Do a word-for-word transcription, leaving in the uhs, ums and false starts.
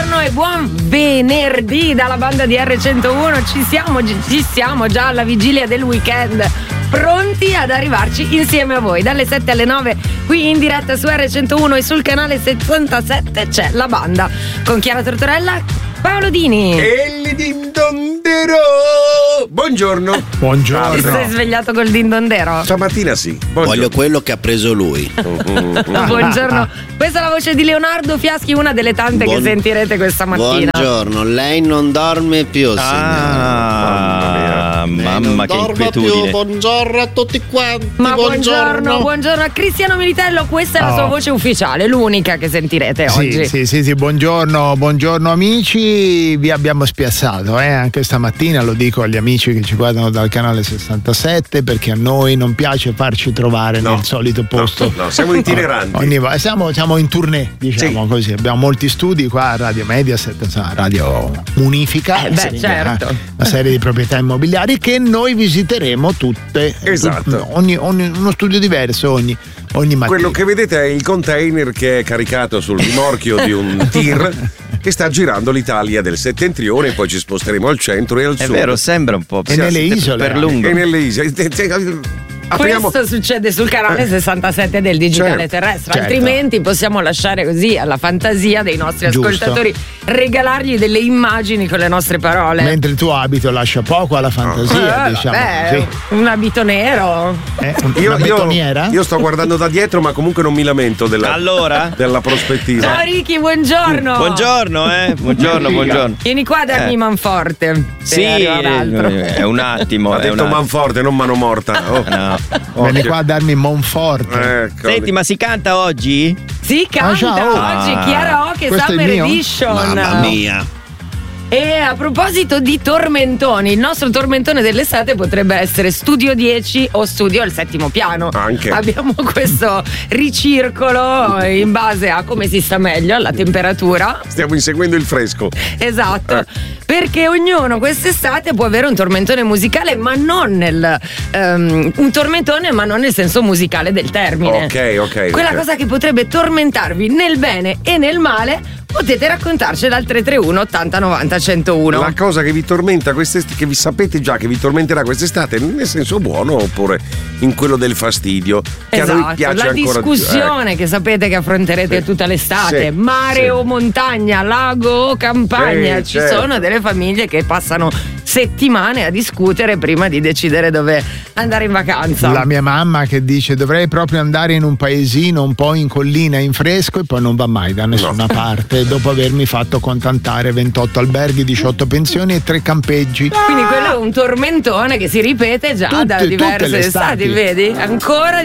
buongiorno e buon venerdì dalla banda di erre centouno. Ci siamo, ci siamo già alla vigilia del weekend, pronti ad arrivarci insieme a voi. Dalle sette alle nove qui in diretta su erre centouno e sul canale settantasette c'è la banda con Chiara Tortorella, Paolo Dini e il dindondero. Buongiorno. Buongiorno. Ti sei svegliato col dindondero? Stamattina sì. Buongiorno. Voglio quello che ha preso lui. Buongiorno. Questa è la voce di Leonardo Fiaschi, una delle tante Buon... che sentirete questa mattina. Buongiorno, lei non dorme più, ah, signora. Mamma che inquietudine. Più. Buongiorno a tutti quanti. Ma buongiorno, buongiorno, buongiorno a Cristiano Militello, questa è oh. la sua voce ufficiale, l'unica che sentirete sì, oggi. Sì, sì, sì, buongiorno, buongiorno amici, vi abbiamo spiazzato, eh? Anche stamattina, lo dico agli amici che ci guardano dal canale sessantasette, perché a noi non piace farci trovare no. nel solito posto. No, no, siamo itineranti. Ogni, siamo, siamo in tournée, diciamo sì. così. Abbiamo molti studi qua a Radio Mediaset, Radio Unifica, eh beh, certo. una serie di proprietà immobiliari che noi visiteremo tutte. Esatto. Tut, ogni, ogni, uno studio diverso ogni, ogni mattina. Quello che vedete è il container che è caricato sul rimorchio di un tir che sta girando l'Italia del settentrione, poi ci sposteremo al centro e al è sud. È vero, sembra un po' e nelle isole per lungo. E nelle isole. Apriamo... Questo succede sul canale sessantasette del digitale certo, terrestre, certo. Altrimenti possiamo lasciare così alla fantasia dei nostri Giusto. ascoltatori, regalargli delle immagini con le nostre parole. Mentre il tuo abito lascia poco alla fantasia, eh, diciamo. vabbè, Sì. un abito nero. Eh, un, io, una betoniera? Io, io sto guardando da dietro, ma comunque non mi lamento della, allora? della prospettiva. Ciao Ricky, buongiorno. Buongiorno, eh? Buongiorno, buongiorno. Vieni qua a darmi eh. manforte. Sì, è un attimo. Ha è detto un manforte, non mano morta. Oh. No. Vieni qua a darmi Monforte. Ecco. Senti, ma si canta oggi? Si canta ah, ciao. oggi Karaoke Questo Summer è mio? Edition. Mamma mia. E a proposito di tormentoni, il nostro tormentone dell'estate potrebbe essere Studio dieci o Studio al settimo piano. Anche. Abbiamo questo ricircolo in base a come si sta meglio, alla temperatura. Stiamo inseguendo il fresco. Esatto. Eh. Perché ognuno quest'estate può avere un tormentone musicale, ma non nel um, un tormentone, ma non nel senso musicale del termine. Ok, ok. Quella okay. cosa che potrebbe tormentarvi nel bene e nel male, potete raccontarcela al tre tre uno ottanta novanta centouno. La cosa che vi tormenta quest'estate, che vi sapete già che vi tormenterà quest'estate, nel senso buono oppure in quello del fastidio, che esatto, a noi piace la ancora discussione più. Eh. che sapete che affronterete Sì. tutta l'estate, Sì. mare Sì. o montagna, lago o campagna, Sì, ci certo. sono delle famiglie che passano settimane a discutere prima di decidere dove andare in vacanza. La mia mamma che dice dovrei proprio andare in un paesino un po' in collina, in fresco, e poi non va mai da nessuna no. parte, dopo avermi fatto contantare ventotto alberghi, diciotto pensioni e tre campeggi. Quindi quello è un tormentone che si ripete già Tutte, da diverse estati, vedi? Ancora